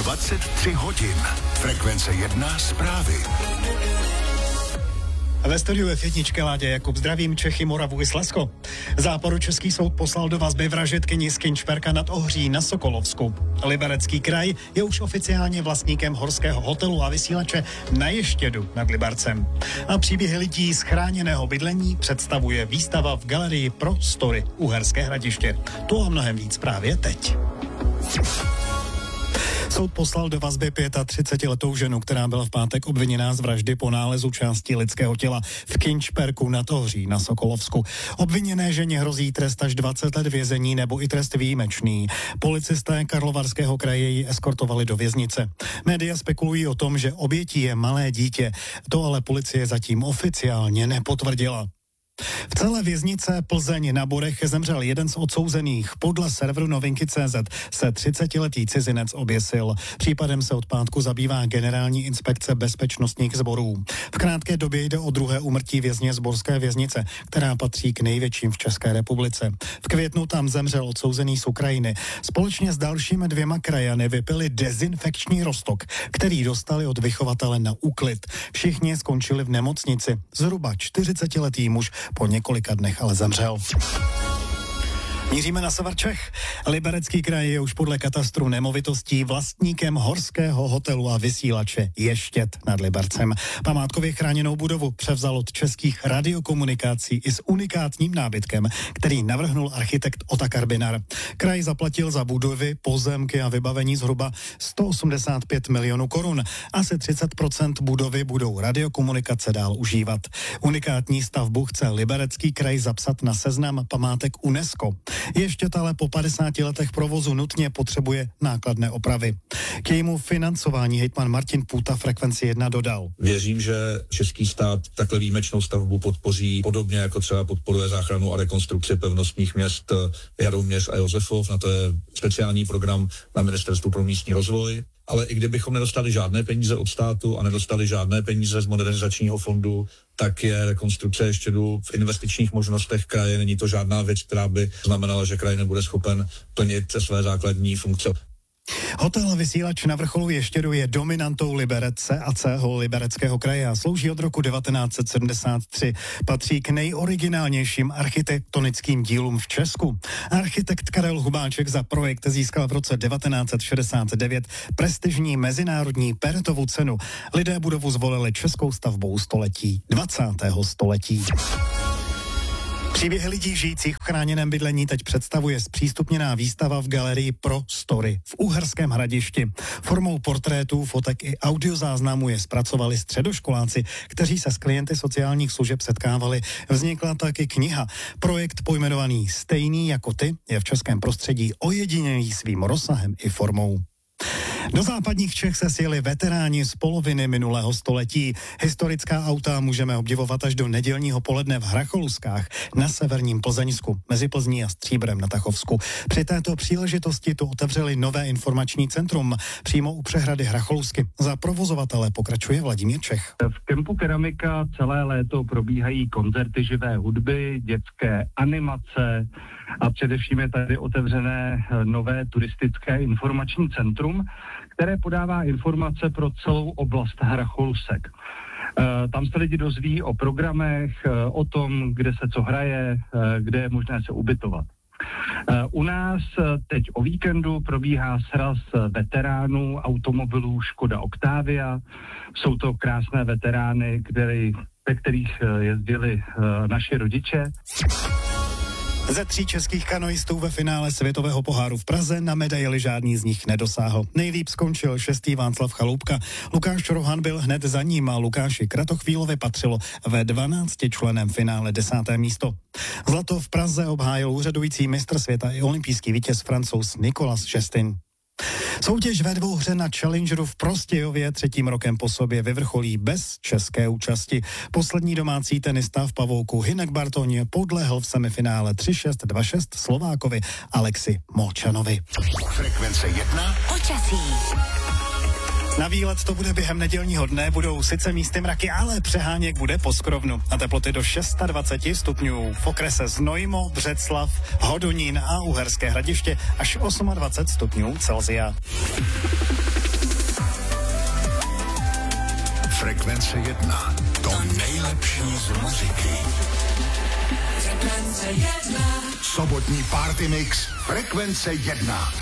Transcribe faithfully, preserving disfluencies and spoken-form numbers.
dvacet tři hodin. Frekvence jedna zprávy. Ve studiu F jedna Láďa Jakub, zdravím Čechy, Moravu i Slezsko. Západočeský soud poslal do vazby vražedkyni z Kinčperka nad Ohří na Sokolovsku. Liberecký kraj je už oficiálně vlastníkem horského hotelu a vysílače Na Ještědu nad Libarcem. A příběhy lidí z chráněného bydlení představuje výstava v galerii Prostory Uherské Hradiště. To a mnohem víc právě teď. Soud poslal do vazby třicetiletou ženu, která byla v pátek obviněná z vraždy po nálezu části lidského těla v Kinčperku nad Ohří na Sokolovsku. Obviněné ženě hrozí trest až dvacet let vězení nebo i trest výjimečný. Policisté Karlovarského kraje ji eskortovali do věznice. Média spekulují o tom, že obětí je malé dítě. To ale policie zatím oficiálně nepotvrdila. V celé věznice Plzeň na Borech zemřel jeden z odsouzených. Podle serveru Novinky tečka cé zet se třicetiletý cizinec oběsil. Případem se od pátku zabývá Generální inspekce bezpečnostních sborů. V krátké době jde o druhé úmrtí vězně z borské věznice, která patří k největším v České republice. V květnu tam zemřel odsouzený z Ukrajiny. Společně s dalšími dvěma krajany vypili dezinfekční roztok, který dostali od vychovatele na úklid. Všichni skončili v nemocnici. Zhruba čtyřicetiletý muž po několika dnech ale zemřel. Míříme na sever Čech. Liberecký kraj je už podle katastru nemovitostí vlastníkem horského hotelu a vysílače Ještěd nad Libarcem. Památkově chráněnou budovu převzal od Českých radiokomunikací i s unikátním nábytkem, který navrhnul architekt Otakar Binar. Kraj zaplatil za budovy, pozemky a vybavení zhruba sto osmdesát pět milionů korun. Asi třicet procent budovy budou radiokomunikace dál užívat. Unikátní stavbu chce Liberecký kraj zapsat na seznam památek UNESCO. Ještě ale po padesáti letech provozu nutně potřebuje nákladné opravy. K jejímu financování hejtman Martin Půta Frekvenci jedna dodal. Věřím, že český stát takhle výjimečnou stavbu podpoří podobně jako třeba podporuje záchranu a rekonstrukci pevnostních měst Jaroměř a Josefov. Na to je speciální program na Ministerstvu pro místní rozvoj. Ale i kdybychom nedostali žádné peníze od státu a nedostali žádné peníze z modernizačního fondu, tak je rekonstrukce Ještědu v investičních možnostech kraje. Není to žádná věc, která by znamenala, že kraj nebude schopen plnit své základní funkce. Hotel vysílač na vrcholu Ještědu je dominantou Liberece a celého Libereckého kraje a slouží od roku devatenáct set sedmdesát tři. Patří k nejoriginálnějším architektonickým dílům v Česku. Architekt Karel Hubáček za projekt získal v roce devatenáct set šedesát devět prestižní mezinárodní Peretovu cenu. Lidé budovu zvolili českou stavbou století, dvacátého století. Příběhy lidí žijících v chráněném bydlení teď představuje zpřístupněná výstava v galerii Prostory v Uherském Hradišti. Formou portrétů, fotek i audiozáznamů je zpracovali středoškoláci, kteří se s klienty sociálních služeb setkávali. Vznikla taky kniha. Projekt pojmenovaný Stejný jako ty je v českém prostředí ojedinělý svým rozsahem i formou. Do západních Čech se sjeli veteráni z poloviny minulého století. Historická auta můžeme obdivovat až do nedělního poledne v Hracholuskách na severním Plzeňsku, mezi Plzní a Stříbrem na Tachovsku. Při této příležitosti tu otevřeli nové informační centrum přímo u přehrady Hracholusky. Za provozovatele pokračuje Vladimír Čech. V kempu Keramika celé léto probíhají koncerty živé hudby, dětské animace a především je tady otevřené nové turistické informační centrum, které podává informace pro celou oblast Hracholusek. Tam se lidi dozví o programech, o tom, kde se co hraje, kde je možné se ubytovat. U nás teď o víkendu probíhá sraz veteránů automobilů Škoda Octavia. Jsou to krásné veterány, který, ve kterých jezdili naši rodiče. Ze tří českých kanoistů ve finále světového poháru v Praze na medaili žádný z nich nedosáhl. Nejlíp skončil šestý Václav Chaloupka. Lukáš Rohan byl hned za ním a Lukáši Kratochvílovi patřilo ve dvanáctičlenném finále desáté místo. Zlato v Praze obhájil úřadující mistr světa i olympijský vítěz Francouz Nicolas Chestin. Soutěž ve dvouhře na Challengeru v Prostějově třetím rokem po sobě vyvrcholí bez české účasti. Poslední domácí tenista v pavouku Hynek Bartoň podlehl v semifinále tři šest dva šest Slovákovi Alexi Molčanovi. Frekvence jedna. Počasí. Na výlet to bude během nedělního dne, budou sice místy mraky, ale přeháněk bude po skrovnu. Na teploty do dvacet šest stupňů. V okrese Znojmo, Břeclav, Hodonín a Uherské Hradiště až dvacet osm stupňů Celsia. Frekvence jedna. To nejlepší z muziky. Frekvence jedna. Sobotní party mix Frekvence jedna.